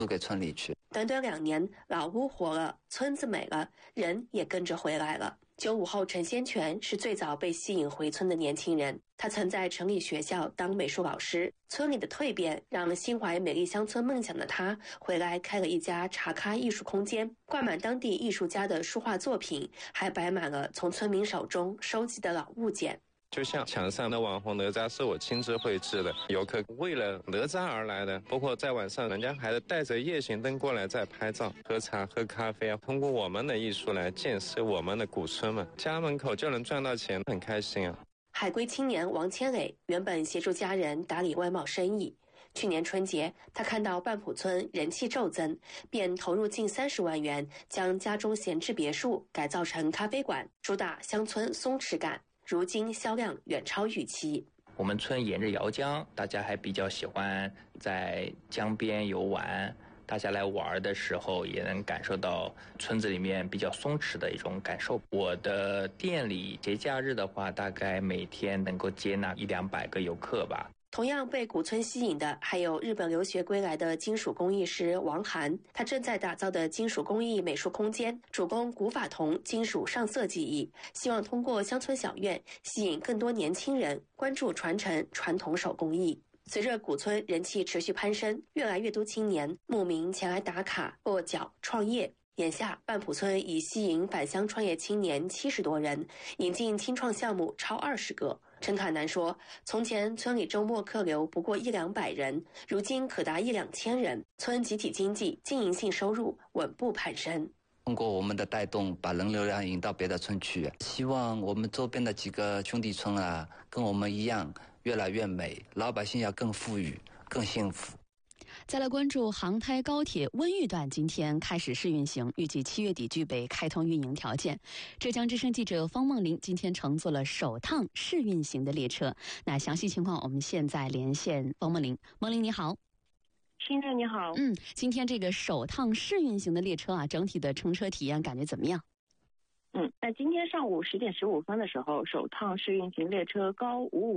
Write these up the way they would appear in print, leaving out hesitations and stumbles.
租给村里去。 短短2年，老屋活了，村子美了，人也跟着回来了。95后陈先全是最早被吸引回村的年轻人，他曾在城里学校当美术老师。村里的蜕变让心怀美丽乡村梦想的他回来开了一家茶咖艺术空间，挂满当地艺术家的书画作品，还摆满了从村民手中收集的老物件。 就像墙上的网红哪吒是我亲自绘制的，游客为了哪吒而来的，包括在晚上人家还带着夜行灯过来再拍照、喝茶、喝咖啡啊。通过我们的艺术来建设我们的古村嘛，家门口就能赚到钱，很开心啊。 海归青年王千磊原本协助家人打理外贸生意，去年春节他看到半浦村人气骤增，便投入近30万元将家中闲置别墅改造成咖啡馆，主打乡村松弛感。如今销量远超预期。 我们村沿着姚江，大家还比较喜欢在江边游玩，大家来玩的时候也能感受到村子里面比较松弛的一种感受。我的店里节假日的话，大概每天能够接纳100-200个游客吧。 同样被古村吸引的还有日本留学归来的金属工艺师王涵，他正在打造的金属工艺美术空间主攻古法铜金属上色技艺，希望通过乡村小院吸引更多年轻人关注传承传统手工艺。随着古村人气持续攀升，越来越多青年慕名前来打卡落脚创业。眼下半浦村已吸引返乡创业青年70多人，引进青创项目超20个。陈凯南说，从前村里周末客流不过100-200人，如今可达1-2千人，村集体经济经营性收入稳步攀升。 通过我们的带动，把人流量引到别的村去，希望我们周边的几个兄弟村啊，跟我们一样越来越美，老百姓要更富裕更幸福。 再来关注杭台高铁温榆段今天开始试运行，预计7月底具备开通运营条件。浙江之声记者方梦玲今天乘坐了首趟试运行的列车。那详细情况我们现在连线方梦玲。梦玲你好。 新月你好。 今天这个首趟试运行的列车啊，整体的乘车体验感觉怎么样？ 那今天上午10点15分的时候，首趟试运行列车高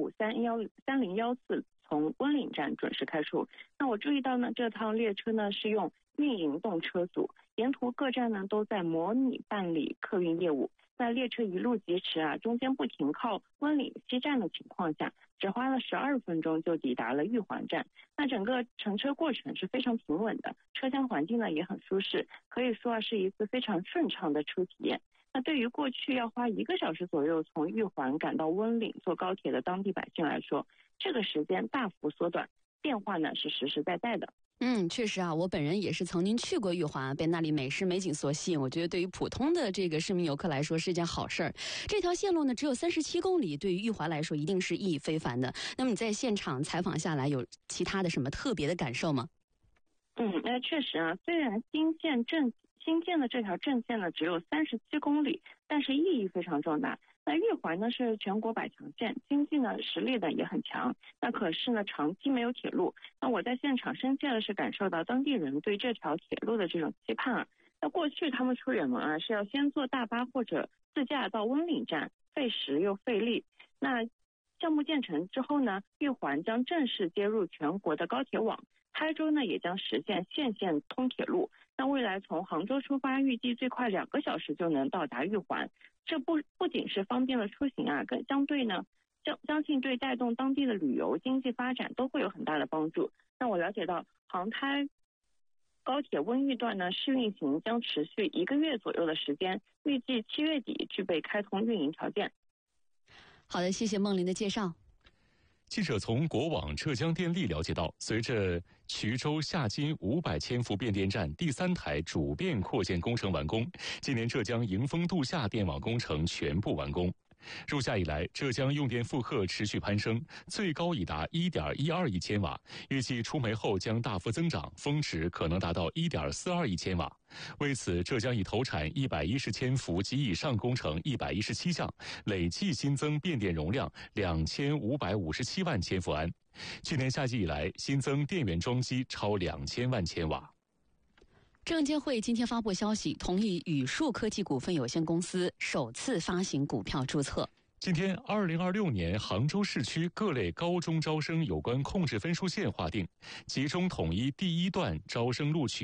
5533014从温岭站准时开出。那我注意到呢，这趟列车呢是用运营动车组，沿途各站呢都在模拟办理客运业务。在列车一路疾驰啊，中间不停靠温岭西站的情况下，只花了12分钟就抵达了玉环站。那整个乘车过程是非常平稳的，车厢环境呢也很舒适，可以说是一次非常顺畅的车体验。那对于过去要花1个小时左右从玉环赶到温岭坐高铁的当地百姓来说，这个时间大幅缩短，变化呢是实实在在的。 确实啊，我本人也是曾经去过玉环，被那里美食美景所吸引。我觉得对于普通的这个市民游客来说是一件好事儿。这条线路呢只有37公里，对于玉环来说一定是意义非凡的。那么你在现场采访下来，有其他的什么特别的感受吗？ 那确实啊，虽然新建的这条正线呢只有37公里，但是意义非常重大。那玉环呢是全国百强县，经济呢实力呢也很强。那可是呢长期没有铁路。那我在现场深切的是感受到当地人对这条铁路的这种期盼啊。那过去他们出远门啊是要先坐大巴或者自驾到温岭站，费时又费力。那项目建成之后呢，玉环将正式接入全国的高铁网，台州呢也将实现县线通铁路。那未来从杭州出发，预计最快2个小时就能到达玉环。这不仅是方便了出行啊，更相信对带动当地的旅游经济发展都会有很大的帮助。那我了解到，杭台高铁温榆段呢试运行将持续1个月左右的时间，预计7月底具备开通运营条件。 好的，谢谢梦玲的介绍。 记者从国网浙江电力了解到，随着衢州下金500千伏变电站第3台主变扩建工程完工，今年浙江迎峰度夏电网工程全部完工。入夏以来，浙江用电负荷持续攀升，最高已达 1.12亿千瓦，预计出煤后将大幅增长，峰值可能达到 1.42亿千瓦。为此，浙江已投产110千伏及以上工程117项，累计新增变电容量2557万千伏安。去年夏季以来，新增电源装机超2000万千瓦。 证监会今天发布消息，同意宇树科技股份有限公司首次发行股票注册。 今天，2026年杭州市区各类高中招生有关控制分数线划定，集中统一第1段招生录取